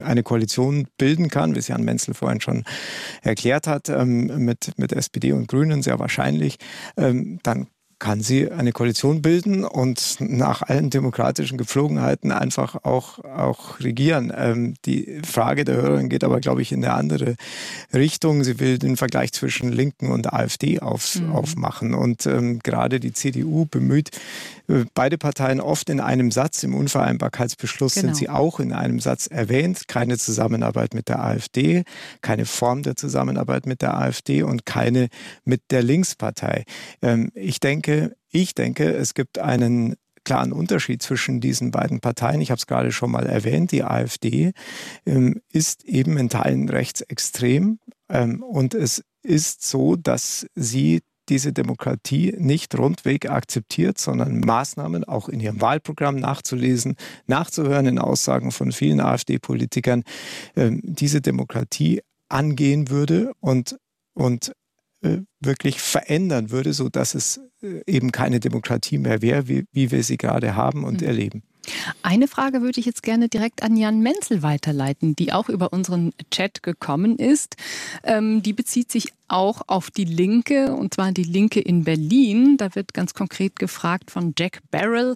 eine Koalition bilden kann, wie es Jan Menzel vorhin schon erklärt hat, mit SPD und Grünen sehr wahrscheinlich, dann kann sie eine Koalition bilden und nach allen demokratischen Gepflogenheiten einfach auch regieren. Die Frage der Hörerin geht aber, glaube ich, in eine andere Richtung. Sie will den Vergleich zwischen Linken und AfD aufmachen. Und gerade die CDU bemüht beide Parteien oft in einem Satz. Im Unvereinbarkeitsbeschluss sind sie auch in einem Satz erwähnt. Keine Zusammenarbeit mit der AfD, keine Form der Zusammenarbeit mit der AfD und keine mit der Linkspartei. Ich denke, es gibt einen klaren Unterschied zwischen diesen beiden Parteien. Ich habe es gerade schon mal erwähnt. Die AfD ist eben in Teilen rechtsextrem. Und es ist so, dass sie diese Demokratie nicht rundweg akzeptiert, sondern Maßnahmen auch in ihrem Wahlprogramm nachzulesen, nachzuhören in Aussagen von vielen AfD-Politikern, diese Demokratie angehen würde und wirklich verändern würde, sodass es eben keine Demokratie mehr wäre, wie wir sie gerade haben und erleben. Eine Frage würde ich jetzt gerne direkt an Jan Menzel weiterleiten, die auch über unseren Chat gekommen ist. Die bezieht sich auch auf die Linke, und zwar die Linke in Berlin. Da wird ganz konkret gefragt von Jack Barrel,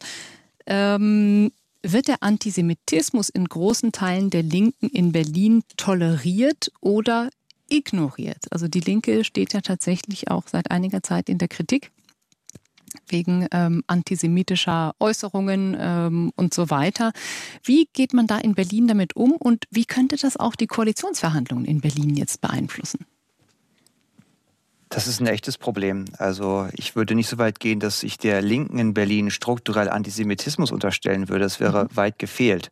wird der Antisemitismus in großen Teilen der Linken in Berlin toleriert oder ignoriert? Also die Linke steht ja tatsächlich auch seit einiger Zeit in der Kritik wegen antisemitischer Äußerungen und so weiter. Wie geht man da in Berlin damit um und wie könnte das auch die Koalitionsverhandlungen in Berlin jetzt beeinflussen? Das ist ein echtes Problem. Also ich würde nicht so weit gehen, dass ich der Linken in Berlin strukturell Antisemitismus unterstellen würde. Das wäre weit gefehlt.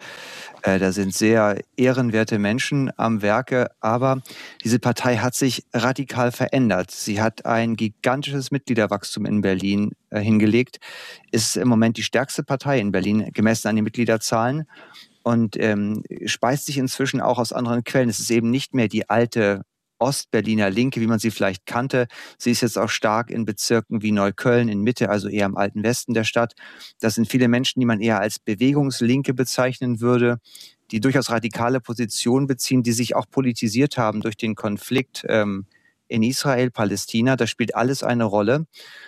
Da sind sehr ehrenwerte Menschen am Werke, aber diese Partei hat sich radikal verändert. Sie hat ein gigantisches Mitgliederwachstum in Berlin hingelegt, ist im Moment die stärkste Partei in Berlin, gemessen an den Mitgliederzahlen und speist sich inzwischen auch aus anderen Quellen. Es ist eben nicht mehr die alte Ostberliner Linke, wie man sie vielleicht kannte. Sie ist jetzt auch stark in Bezirken wie Neukölln in Mitte, also eher im alten Westen der Stadt. Das sind viele Menschen, die man eher als Bewegungslinke bezeichnen würde, die durchaus radikale Positionen beziehen, die sich auch politisiert haben durch den Konflikt in Israel, Palästina. Das spielt alles eine Rolle.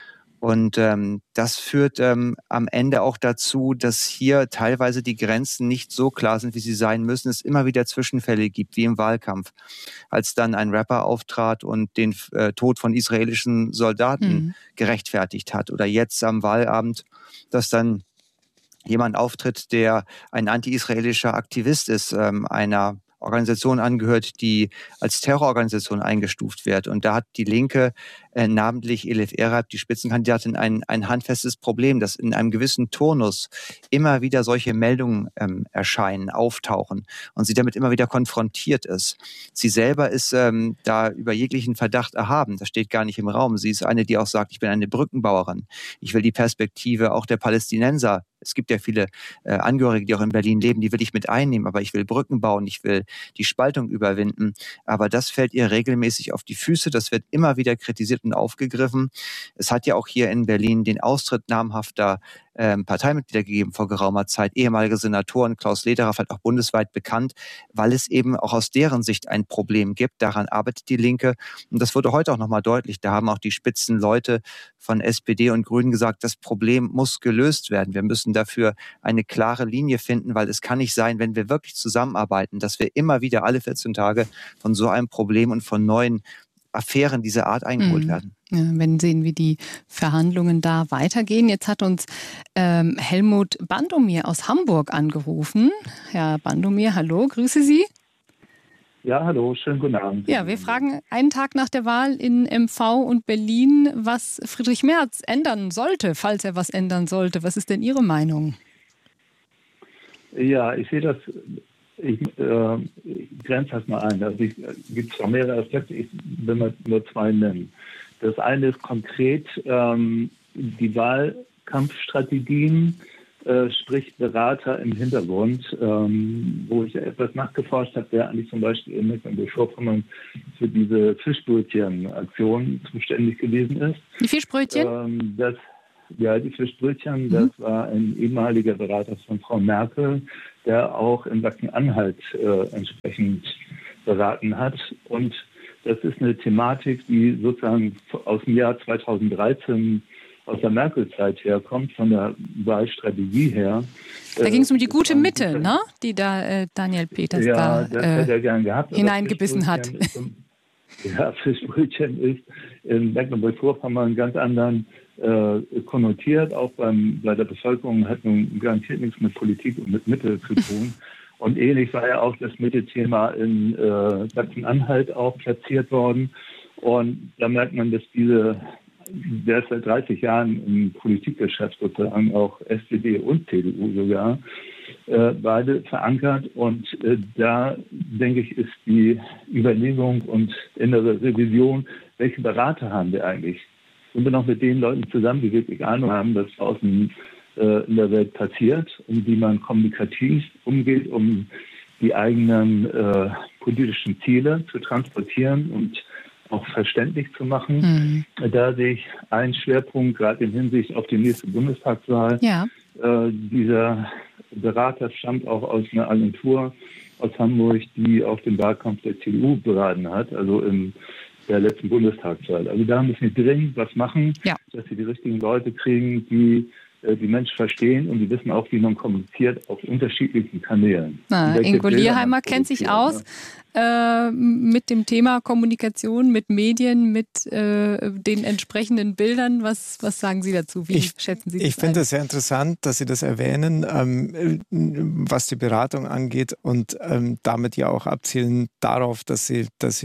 Und das führt am Ende auch dazu, dass hier teilweise die Grenzen nicht so klar sind, wie sie sein müssen. Es immer wieder Zwischenfälle gibt, wie im Wahlkampf, als dann ein Rapper auftrat und den Tod von israelischen Soldaten gerechtfertigt hat. Oder jetzt am Wahlabend, dass dann jemand auftritt, der ein anti-israelischer Aktivist ist, einer Organisation angehört, die als Terrororganisation eingestuft wird. Und da hat die Linke, namentlich Elif Erhard, die Spitzenkandidatin, ein handfestes Problem, dass in einem gewissen Turnus immer wieder solche Meldungen erscheinen, auftauchen und sie damit immer wieder konfrontiert ist. Sie selber ist da über jeglichen Verdacht erhaben. Das steht gar nicht im Raum. Sie ist eine, die auch sagt, ich bin eine Brückenbauerin. Ich will die Perspektive auch der Palästinenser. Es gibt ja viele Angehörige, die auch in Berlin leben, die will ich mit einnehmen, aber ich will Brücken bauen, ich will die Spaltung überwinden. Aber das fällt ihr regelmäßig auf die Füße, das wird immer wieder kritisiert und aufgegriffen. Es hat ja auch hier in Berlin den Austritt namhafter Parteimitglieder gegeben vor geraumer Zeit, ehemalige Senatoren, Klaus Lederer, vielleicht auch bundesweit bekannt, weil es eben auch aus deren Sicht ein Problem gibt. Daran arbeitet die Linke. Und das wurde heute auch nochmal deutlich. Da haben auch die Spitzenleute von SPD und Grünen gesagt, das Problem muss gelöst werden. Wir müssen dafür eine klare Linie finden, weil es kann nicht sein, wenn wir wirklich zusammenarbeiten, dass wir immer wieder alle 14 Tage von so einem Problem und von neuen Affären dieser Art eingeholt werden. Ja, wenn sehen, wie die Verhandlungen da weitergehen. Jetzt hat uns Helmut Bandomir aus Hamburg angerufen. Herr Bandomir, hallo, grüße Sie. Ja, hallo, schönen guten Abend. Ja, wir fragen einen Tag nach der Wahl in MV und Berlin, was Friedrich Merz ändern sollte, falls er was ändern sollte. Was ist denn Ihre Meinung? Ja, ich sehe das, ich grenze das mal ein. Also es gibt zwar mehrere Aspekte, ich will mal nur zwei nennen. Das eine ist konkret die Wahlkampfstrategien, sprich Berater im Hintergrund, wo ich etwas nachgeforscht habe, der eigentlich zum Beispiel in Mecklenburg-Vorpommern für diese Fischbrötchen-Aktion zuständig gewesen ist. Die Fischbrötchen? Die Fischbrötchen, das war ein ehemaliger Berater von Frau Merkel, der auch in Sachsen-Anhalt entsprechend beraten hat. Und das ist eine Thematik, die sozusagen aus dem Jahr 2013 aus der Merkel-Zeit herkommt, von der Wahlstrategie her. Da ging es um die gute Mitte, ne? Die da Daniel Peters hineingebissen hat. Ja, Fischbrötchen ist in Mecklenburg-Vorpommern ganz anderen konnotiert. Auch bei der Bevölkerung hat nun garantiert nichts mit Politik und mit Mitte zu tun. Und ähnlich war ja auch das Mitte-Thema in Sachsen-Anhalt auch platziert worden. Und da merkt man, dass der ist seit 30 Jahren im Politikgeschäft sozusagen, auch SPD und CDU sogar, beide verankert. Und da, denke ich, ist die Überlegung und innere Revision, welche Berater haben wir eigentlich? Sind wir noch mit den Leuten zusammen, die wirklich Ahnung haben, was draußen in der Welt passiert und wie man kommunikativ umgeht, um die eigenen politischen Ziele zu transportieren und auch verständlich zu machen. Da sehe ich einen Schwerpunkt, gerade in Hinsicht auf die nächste Bundestagswahl. Ja. Dieser Berater stammt auch aus einer Agentur aus Hamburg, die auch den Wahlkampf der CDU beraten hat, also in der letzten Bundestagswahl. Also da müssen wir dringend was machen, dass wir die richtigen Leute kriegen, die die Menschen verstehen und die wissen auch, wie man kommuniziert auf unterschiedlichen Kanälen. Ingo Lierheimer kennt sich aus mit dem Thema Kommunikation, mit Medien, mit den entsprechenden Bildern. Was sagen Sie dazu? Wie schätzen Sie das? Ich finde es sehr interessant, dass Sie das erwähnen, was die Beratung angeht und damit ja auch abzielen darauf, dass Sie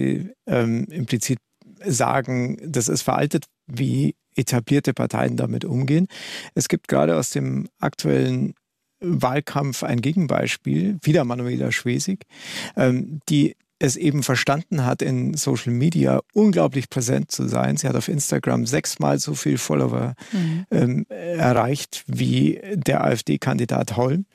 implizit sagen, das ist veraltet, wie etablierte Parteien damit umgehen. Es gibt gerade aus dem aktuellen Wahlkampf ein Gegenbeispiel, wieder Manuela Schwesig, die es eben verstanden hat, in Social Media unglaublich präsent zu sein. Sie hat auf Instagram 6-mal so viel Follower erreicht wie der AfD-Kandidat Holm.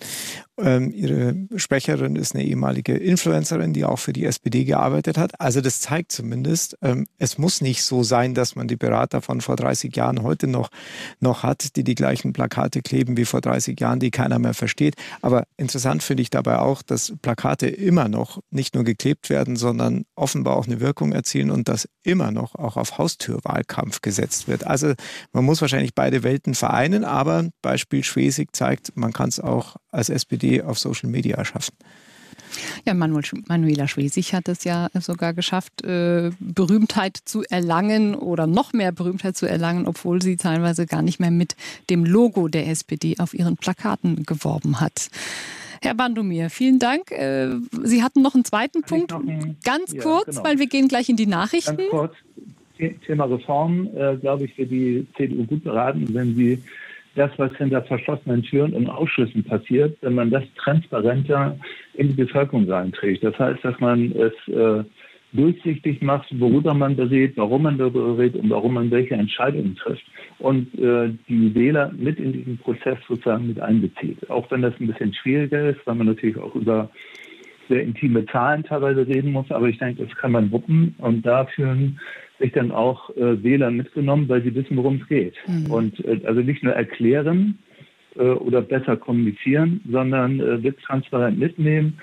Ihre Sprecherin ist eine ehemalige Influencerin, die auch für die SPD gearbeitet hat. Also das zeigt zumindest, es muss nicht so sein, dass man die Berater von vor 30 Jahren heute noch hat, die gleichen Plakate kleben wie vor 30 Jahren, die keiner mehr versteht. Aber interessant finde ich dabei auch, dass Plakate immer noch nicht nur geklebt werden, sondern offenbar auch eine Wirkung erzielen und dass immer noch auch auf Haustürwahlkampf gesetzt wird. Also man muss wahrscheinlich beide Welten vereinen, aber Beispiel Schwesig zeigt, man kann es auch als SPD auf Social Media schaffen. Ja, Manuela Schwesig hat es ja sogar geschafft, Berühmtheit zu erlangen oder noch mehr Berühmtheit zu erlangen, obwohl sie teilweise gar nicht mehr mit dem Logo der SPD auf ihren Plakaten geworben hat. Herr Bandomir, vielen Dank. Sie hatten noch einen zweiten Punkt. Ganz kurz, weil wir gehen gleich in die Nachrichten. Ganz kurz. Thema Reform, glaube ich, für die CDU gut beraten, wenn sie das, was hinter verschlossenen Türen in Ausschüssen passiert, wenn man das transparenter in die Bevölkerung reinträgt. Das heißt, dass man es durchsichtig macht, worüber man berät, warum man darüber berät und warum man welche Entscheidungen trifft. Und die Wähler mit in diesen Prozess sozusagen mit einbezieht. Auch wenn das ein bisschen schwieriger ist, weil man natürlich auch über sehr intime Zahlen teilweise reden muss. Aber ich denke, das kann man wuppen. Und da fühlen sich dann auch Wähler mitgenommen, weil sie wissen, worum es geht. Und also nicht nur erklären oder besser kommunizieren, sondern wird transparent mitnehmen.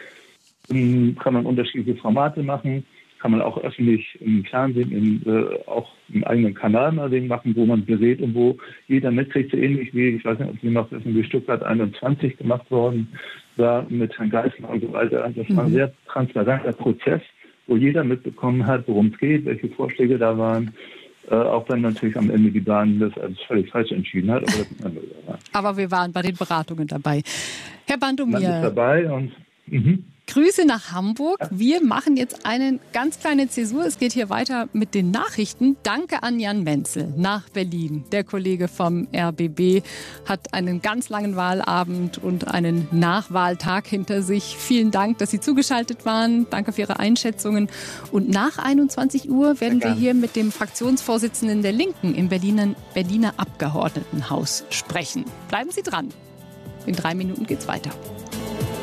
Kann man unterschiedliche Formate machen. Kann man auch öffentlich im Fernsehen, auch einen eigenen Kanal mal machen, wo man berät und wo jeder mitkriegt, so ähnlich wie, ich weiß nicht, ob Sie noch wissen, wie Stuttgart 21 gemacht worden war mit Herrn Geisler und so weiter. Das war ein sehr transparenter Prozess, wo jeder mitbekommen hat, worum es geht, welche Vorschläge da waren. Auch wenn natürlich am Ende die Bahn das alles völlig falsch entschieden hat. Aber wir waren bei den Beratungen dabei. Herr Bandomir. Man ist dabei und Grüße nach Hamburg. Wir machen jetzt eine ganz kleine Zäsur. Es geht hier weiter mit den Nachrichten. Danke an Jan Menzel nach Berlin. Der Kollege vom RBB hat einen ganz langen Wahlabend und einen Nachwahltag hinter sich. Vielen Dank, dass Sie zugeschaltet waren. Danke für Ihre Einschätzungen. Und nach 21 Uhr werden wir hier mit dem Fraktionsvorsitzenden der Linken im Berliner Abgeordnetenhaus sprechen. Bleiben Sie dran. In 3 Minuten geht's weiter.